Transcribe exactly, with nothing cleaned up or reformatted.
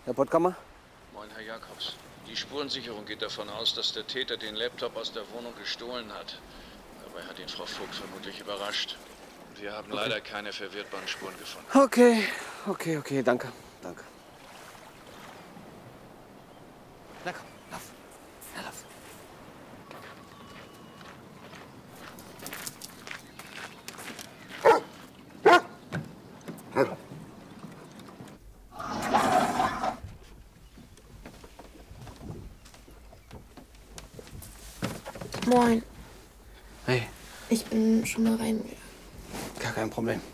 Herr Pottkammer? Moin, Herr Jakobs. Die Spurensicherung geht davon aus, dass der Täter den Laptop aus der Wohnung gestohlen hat. Dabei hat ihn Frau Vogt vermutlich überrascht. Wir haben okay. leider keine verwirrtbaren Spuren gefunden. Okay, okay, okay, danke, danke. Na komm, lauf. Na, lauf. Moin. Hey. Ich bin schon mal reingegangen. Gar kein Problem.